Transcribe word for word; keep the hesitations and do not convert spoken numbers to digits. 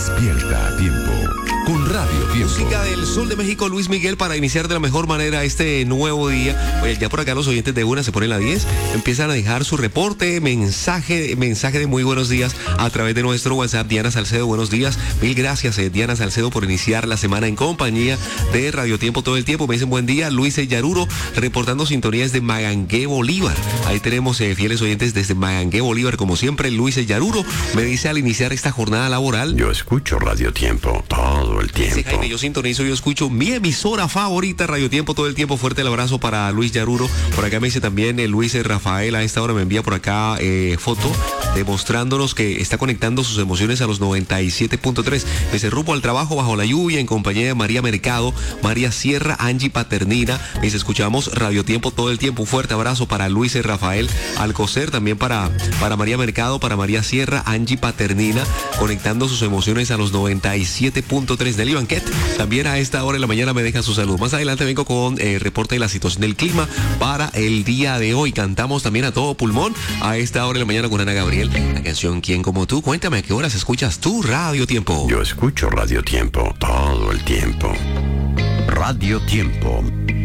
Despierta a tiempo con Radio Tiempo. Música del Sol de México, Luis Miguel, para iniciar de la mejor manera este nuevo día. Oye, ya por acá los oyentes de una se ponen la diez, empiezan a dejar su reporte, mensaje, mensaje de muy buenos días a través de nuestro WhatsApp. Diana Salcedo, buenos días. Mil gracias, eh, Diana Salcedo, por iniciar la semana en compañía de Radio Tiempo todo el tiempo. Me dicen buen día. Luis Yaruro, reportando sintonías de Magangué, Bolívar. Ahí tenemos eh, fieles oyentes desde Magangué, Bolívar, como siempre. Luis Yaruro me dice al iniciar esta jornada laboral: yo escucho Radio Tiempo todo el tiempo. Sí, Jaime, yo sintonizo, yo escucho mi emisora favorita, Radio Tiempo todo el tiempo. Fuerte el abrazo para Luis Yaruro. Por acá me dice también eh, Luis Rafael, a esta hora me envía por acá eh, foto demostrándonos que está conectando sus emociones a los noventa y siete punto tres. Dice: rumbo al trabajo bajo la lluvia en compañía de María Mercado, María Sierra, Angie Paternina. Me dice: escuchamos Radio Tiempo todo el tiempo. Un fuerte abrazo para Luis Rafael Alcocer, también para, para María Mercado, para María Sierra, Angie Paternina, conectando sus emociones a los noventa y siete punto tres. Nelly Banquet también a esta hora en la mañana me deja su salud. Más adelante vengo con el eh, reporte de la situación del clima para el día de hoy. Cantamos también a todo pulmón a esta hora en la mañana con Ana Gabriel, la canción ¿Quién como tú? Cuéntame, ¿a qué horas escuchas tú Radio Tiempo? Yo escucho Radio Tiempo todo el tiempo. Radio Tiempo.